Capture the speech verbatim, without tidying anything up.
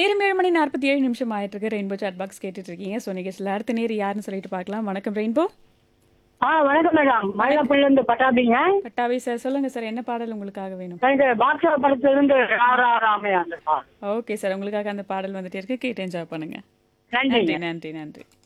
நேரம் ஏழு மணி நாற்பத்தி ஏழு நிமிஷம் ஆயிட்டு இருக்கு. ரெயின்போ சாட் பாக்ஸ் கேட்டுட்டு இருக்கீங்க. ஸோ நிகழ்ச்சியில் அடுத்த நேர் யாருன்னு சொல்லிட்டு பார்க்கலாம். வணக்கம் ரெயின்போ. ஆ வணக்கம் மேடம். வணக்கம் மயிலாப்பூர்லேருந்து பட்டாபிங்க. பட்டாபி சார், சொல்லுங்க சார், என்ன பாடல் உங்களுக்காக வேணும்? எனக்கு பாக்ஸா படத்துலேருந்து ஆறா ராமையா அந்த பாடல். ஓகே சார், உங்களுக்காக அந்த பாடல் வந்துட்டே இருக்கு. கேட்டு என்ஜாய் பண்ணுங்க. நன்றிங்க. நன்றி நன்றி நன்றி.